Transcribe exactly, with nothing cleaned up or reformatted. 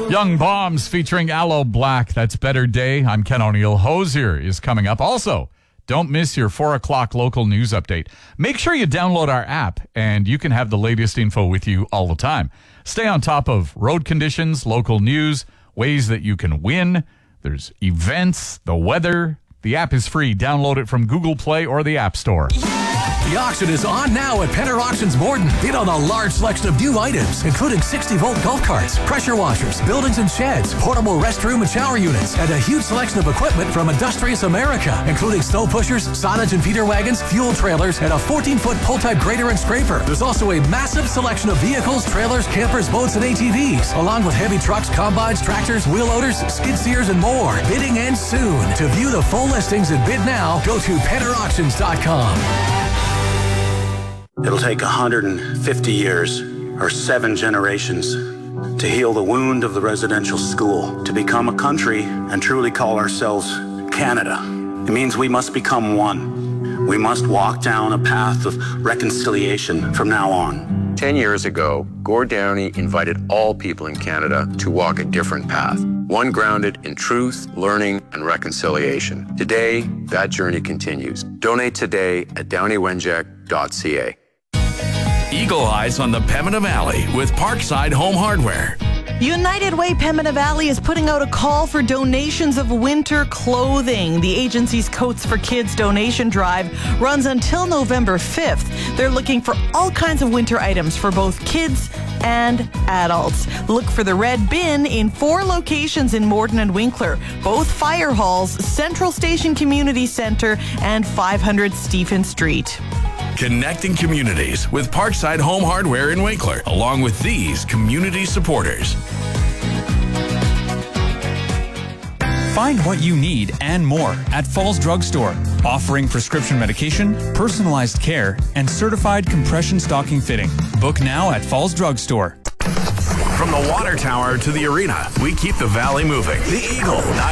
Young Bombs featuring Aloe Black. That's Better Day. I'm Ken O'Neill. Hosier is coming up. Also, don't miss your four o'clock local news update. Make sure you download our app, and you can have the latest info with you all the time. Stay on top of road conditions, local news, ways that you can win. There's events, the weather. The app is free. Download it from Google Play or the App Store. The auction is on now at Penner Auctions Morden. Bid on a large selection of new items, including sixty volt golf carts, pressure washers, buildings and sheds, portable restroom and shower units, and a huge selection of equipment from Industrious America, including snow pushers, silage and feeder wagons, fuel trailers, and a fourteen foot pull-type grader and scraper. There's also a massive selection of vehicles, trailers, campers, boats, and A T Vs, along with heavy trucks, combines, tractors, wheel loaders, skid steers, and more. Bidding ends soon. To view the full listings and bid now, go to penner auctions dot com. It'll take one hundred fifty years, or seven generations, to heal the wound of the residential school, to become a country and truly call ourselves Canada. It means we must become one. We must walk down a path of reconciliation from now on. Ten years ago, Gord Downey invited all people in Canada to walk a different path, one grounded in truth, learning, and reconciliation. Today, that journey continues. Donate today at downey wenjack dot c a. Eagle Eyes on the Pembina Valley with Parkside Home Hardware. United Way Pembina Valley is putting out a call for donations of winter clothing. The agency's Coats for Kids donation drive runs until November fifth. They're looking for all kinds of winter items for both kids and adults. Look for the red bin in four locations in Morden and Winkler, both fire halls, Central Station Community Centre, and five hundred Stephen Street. Connecting communities with Parkside Home Hardware in Winkler, along with these community supporters. Find what you need and more at Falls Drug Store, offering prescription medication, personalized care, and certified compression stocking fitting. Book now at Falls Drug Store. From the water tower to the arena, we keep the valley moving. The Eagle